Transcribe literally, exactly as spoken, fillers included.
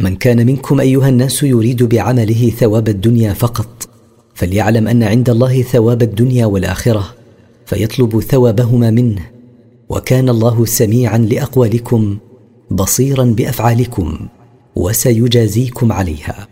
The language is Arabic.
من كان منكم أيها الناس يريد بعمله ثواب الدنيا فقط فليعلم أن عند الله ثواب الدنيا والآخرة فيطلب ثوابهما منه، وكان الله سميعا لأقوالكم بصيرا بأفعالكم وسيجازيكم عليها.